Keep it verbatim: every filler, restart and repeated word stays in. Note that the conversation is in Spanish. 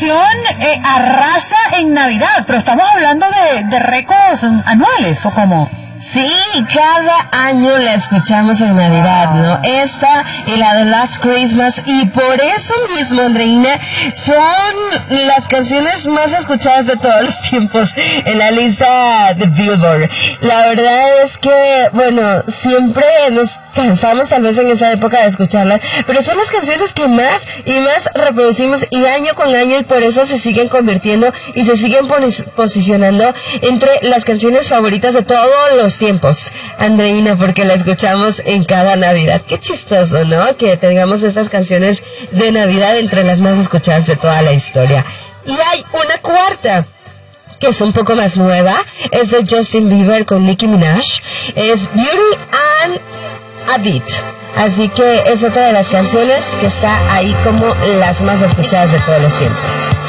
canción eh, arrasa en Navidad, pero estamos hablando de, de récords anuales, ¿o cómo? Sí, cada año la escuchamos en Navidad, ¿no? Esta y la de Last Christmas, y por eso mismo, Andreina, son las canciones más escuchadas de todos los tiempos en la lista de Billboard. La verdad es que, bueno, siempre nos cansamos tal vez en esa época de escucharla, pero son las canciones que más y más reproducimos y año con año, y por eso se siguen convirtiendo y se siguen pos- posicionando entre las canciones favoritas de todos los tiempos, Andreina, porque la escuchamos en cada Navidad. Qué chistoso, ¿no? Que tengamos estas canciones de Navidad entre las más escuchadas de toda la historia. Y hay una cuarta, que es un poco más nueva, es de Justin Bieber con Nicki Minaj, es Beauty and a Beat. Así que es otra de las canciones que está ahí como las más escuchadas de todos los tiempos.